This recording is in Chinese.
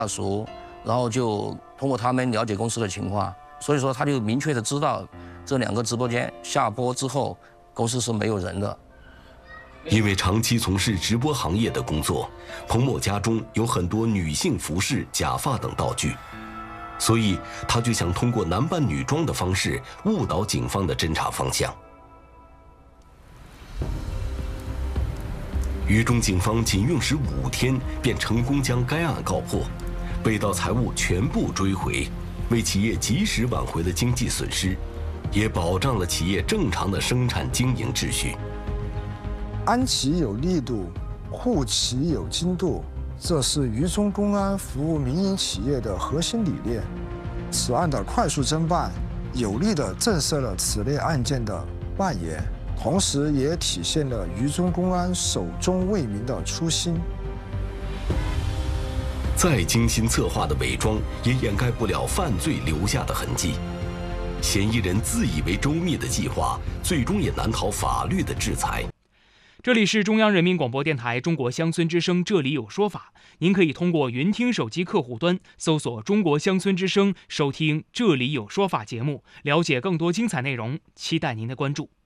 下属，然后就通过他们了解公司的情况，所以说他就明确的知道这2个直播间下播之后，公司是没有人的。 因为长期从事直播行业的工作，彭某家中有很多女性服饰、假发等道具，所以他就想通过男扮女装的方式误导警方的侦查方向。渝中警方仅用时5天，便成功将该案告破，被盗财物全部追回，为企业及时挽回了经济损失，也保障了企业正常的生产经营秩序。 安企有力度，护企有精度，这是渝中公安服务民营企业的核心理念。此案的快速侦办，有力地震慑了此类案件的蔓延，同时也体现了渝中公安守中为民的初心。 再精心策划的伪装，也掩盖不了犯罪留下的痕迹。嫌疑人自以为周密的计划，最终也难逃法律的制裁。 这里是中央人民广播电台中国乡村之声，这里有说法。您可以通过云听手机客户端搜索中国乡村之声，收听这里有说法节目，了解更多精彩内容，期待您的关注。